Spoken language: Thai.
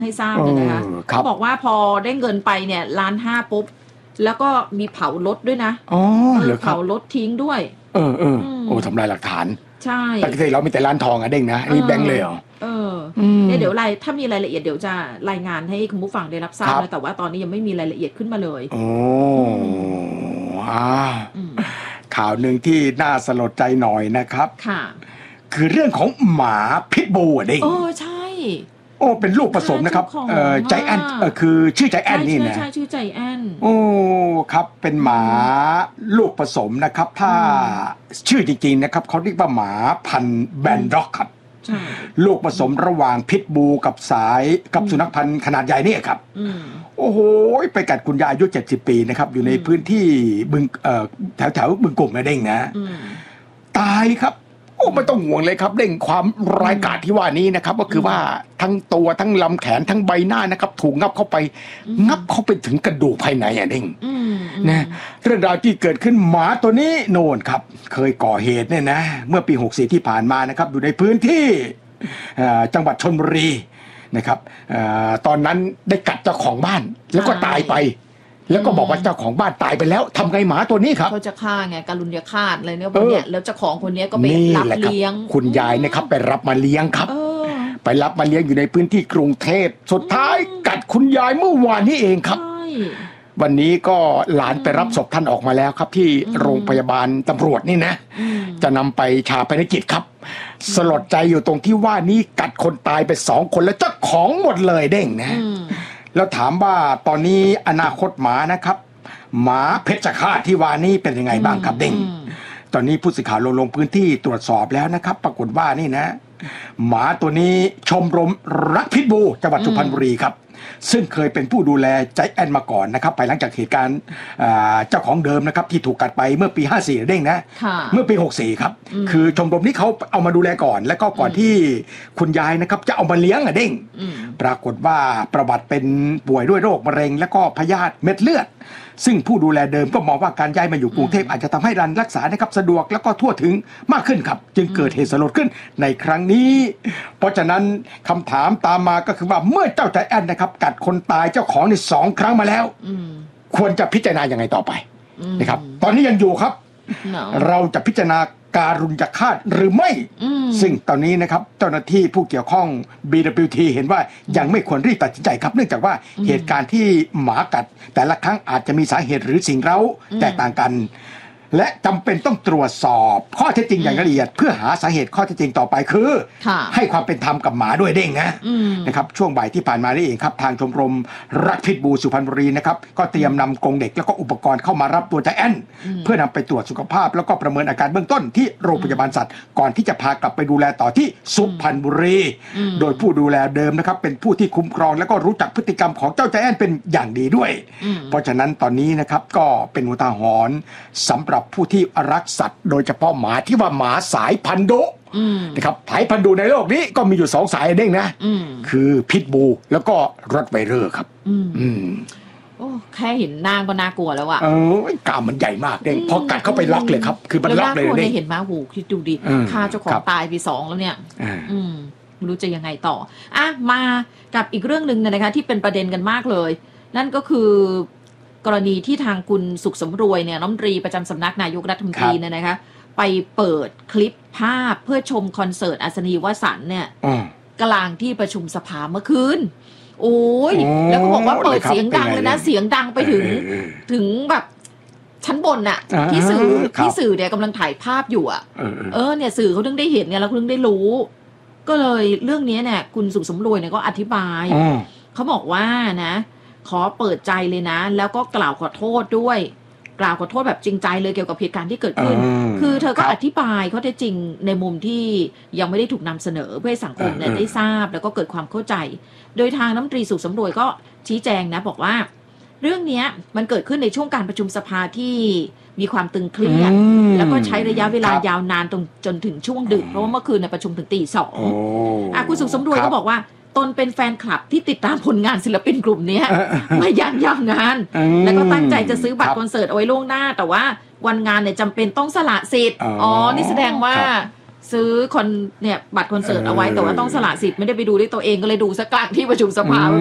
ให้ทราบเลยนะคะเขาบอกว่าพอได้เงินไปเนี่ย1.5 ล้านปุ๊บแล้วก็มีเผารถด้วยนะเผารถทิ้งด้วยโอ้ทำลายหลักฐานใช่ปกติเรามีแต่ร้านทองอะเด้งนะนี่แบงค์เลยเหรอเนี่ยเดี๋ยวถ้ามีรายละเอียดเดี๋ยวจะรายงานให้คุณผู้ฟังได้รับทราบนะแต่ว่าตอนนี้ยังไม่มีรายละเอียดขึ้นมาเลยข่าวหนึ่งที่น่าสลดใจหน่อยนะครับค่ะคือเรื่องของหมาพิทบูลเด้งใช่เป็นลูกผสมนะครับใจแอนคือชื่อใจแอนนี่นะใช่ชื่อใจแอนครับเป็นหมาลูกผสมนะครับถ้าชื่อจริงๆนะครับเขาเรียกว่าหมาพันธุ์แบนด็อกครับลูกผสมระหว่างพิทบูลกับสุนัขพันธุ์ขนาดใหญ่นี่ครับโอ้โหไปกัดคุณยายอายุ70 ปีนะครับอยู่ในพื้นที่บึงแถวบึงกลุ่มนะเด้งนะตายครับไม่ต้องห่วงเลยครับเร่งความร้ายกาจที่ว่านี้นะครับก็คือว่าทั้งตัวทั้งลำแขนทั้งใบหน้านะครับถูกงับเข้าไปถึงกระดูกภายในเด้งนะเรื่องราวที่เกิดขึ้นหมาตัวนี้โน่นครับเคยก่อเหตุเนี่ยนะเมื่อปี64ที่ผ่านมานะครับอยู่ในพื้นที่จังหวัดชลบุรีนะครับตอนนั้นได้กัดเจ้าของบ้านแล้วก็ตายไปแล้วก็บอกว่าเจ้าของบ้านตายไปแล้วทำไงหมาตัวนี้ครับเขาจะฆ่าไงการุญยฆาตอะไรเนี่ยแล้วเจ้าของคนนี้ก็ไปรับเลี้ยงคุณยายนะครับไปรับมาเลี้ยงครับไปรับมาเลี้ยงอยู่ในพื้นที่กรุงเทพสุดท้ายกัดคุณยายเมื่อวานนี้เองครับวันนี้ก็หลานไปรับศพท่านออกมาแล้วครับที่โรงพยาบาลตำรวจนี่นะจะนำไปฌาปนกิจครับสลดใจอยู่ตรงที่ว่านี่กัดคนตายไป2 คนแล้วเจ้าของหมดเลยเด้งนะแล้วถามว่าตอนนี้อนาคตหมานะครับหมาเพชฌฆาตที่ว่านี้เป็นยังไงบ้างครับเด้งตอนนี้ผู้สื่อข่าวลงพื้นที่ตรวจสอบแล้วนะครับปรากฏว่านี่นะหมาตัวนี้ชมรมรักพิทบูลจังหวัดสุพรรณบุรีครับซึ่งเคยเป็นผู้ดูแลใจแอนมาก่อนนะครับไปหลังจากเหตุการณ์เจ้าของเดิมนะครับที่ถูกกัดไปเมื่อปี54เด้งนะเมื่อปี64ครับคือชมรมนี้เขาเอามาดูแลก่อนแล้วก็ก่อนที่คุณยายนะครับจะเอามาเลี้ยงเด้งปรากฏว่าประวัติเป็นป่วยด้วยโรคมะเร็งและก็พยาธิเม็ดเลือดซึ่งผู้ดูแลเดิมก็มองว่าการย้ายมาอยู่กรุงเทพอาจจะทำให้การรักษานะครับสะดวกแล้วก็ทั่วถึงมากขึ้นครับจึงเกิดเหตุสลดขึ้นในครั้งนี้เพราะฉะนั้นคำถามตามมาก็คือว่าเมื่อเจ้าใจแอนนะครับกัดคนตายเจ้าของใน2 ครั้งมาแล้วควรจะพิจารณาอย่างไรต่อไปนะครับตอนนี้ยังอยู่ครับเราจะพิจารณาการุญยฆาตหรือไม่ซึ่งตอนนี้นะครับเจ้าหน้าที่ผู้เกี่ยวข้อง BWT เห็นว่ายังไม่ควรรีบตัดสินใจครับเนื่องจากว่าเหตุการณ์ที่หมากัดแต่ละครั้งอาจจะมีสาเหตุหรือสิ่งเร้าแตกต่างกันและจำเป็นต้องตรวจสอบข้อเท็จจริงอย่างละเอียดเพื่อหาสาเหตุข้อเท็จจริงต่อไปคือให้ความเป็นธรรมกับหมาด้วยเด้งนะครับช่วงบ่ายที่ผ่านมานี่เองครับทางชมรมรักพิทบูลสุพรรณบุรีนะครับก็เตรียมนำกรงเด็กแล้วก็อุปกรณ์เข้ามารับตัวใจแอนเพื่อนำไปตรวจสุขภาพแล้วก็ประเมินอาการเบื้องต้นที่โรงพยาบาลสัตว์ก่อนที่จะพากลับไปดูแลต่อที่สุพรรณบุรีโดยผู้ดูแลเดิมนะครับเป็นผู้ที่คุ้มครองแล้วก็รู้จักพฤติกรรมของเจ้าใจแอนเป็นอย่างดีด้วยเพราะฉะนั้นตอนนี้นะครับก็เป็นอุทาหรณ์สำหรับผู้ที่รักสัตว์โดยเฉพาะหมาที่ว่าหมาสายพันธุ์ดุนะครับสายพันธุ์ดุในโลกนี้ก็มีอยู่2 สายเด้งนะคือพิทบูลแล้วก็รอตไวเลอร์ครับแค่เห็นหน้าก็น่ากลัวแล้วอะกล้ามมันใหญ่มากเด้งพอกัดเข้าไปล็อกเลยครับคือมันล็อกเลยเด้งเห็นมาหูคิดดูดิฆ่าเจ้าของตายไป2แล้วเนี่ยไม่รู้จะยังไงต่อมากับอีกเรื่องนึงนะคะที่เป็นประเด็นกันมากเลยนั่นก็คือกรณีที่ทางคุณสุขสำรวยเนี่ยรัฐมนตรีประจำสำนักนายกรัฐมนตรีเนี่ยนะคะไปเปิดคลิปภาพเพื่อชมคอนเสิร์ตอัศนีวสันต์เนี่ยกลางที่ประชุมสภาเมื่อคืนโอ้ยแล้วก็บอกว่าเปิดเสียงดังเลยนะเสียงดังไปถึงแบบชั้นบนน่ะที่สื่อเนี่ยกำลังถ่ายภาพอยู่เนี่ยสื่อเขาถึงได้เห็นเนี่ยแล้วถึงได้รู้ก็เลยเรื่องนี้เนี่ยคุณสุขสำรวยเนี่ยก็อธิบายเขาบอกว่านะขอเปิดใจเลยนะแล้วก็กล่าวขอโทษด้วยกล่าวขอโทษแบบจริงใจเลยเกี่ยวกับเหตุการณ์ที่เกิดขึ้นคือเธอก็อธิบายข้อเท็จจริงในมุมที่ยังไม่ได้ถูกนำเสนอเพื่อให้สังคมเนี่ยได้ทราบแล้วก็เกิดความเข้าใจโดยทางรัฐมนตรีสุขสำรวยก็ชี้แจงนะบอกว่าเรื่องนี้มันเกิดขึ้นในช่วงการประชุมสภาที่มีความตึงเครียดแล้วก็ใช้ระยะเวลายาวนานจนถึงช่วงดึกเพราะว่าเมื่อคืนในประชุมถึงตี 2คุณสุขสำรวยก็บอกว่าตนเป็นแฟนคลับที่ติดตามผลงานศิลปินกลุ่มนี้มาอย่างยาวนานแล้วก็ตั้งใจจะซื้อบัตรคอนเสิร์ตเอาไว้ล่วงหน้าแต่ว่าวันงานเนี่ยจำเป็นต้องสละสิทธิ์นี่แสดงว่าซื้อบัตรคอนเสิร์ตเอาไว้แต่ว่าต้องสละสิทธิ์ไม่ได้ไปดูด้วยตัวเองก็เลยดูสักกลางที่ประชุมสภา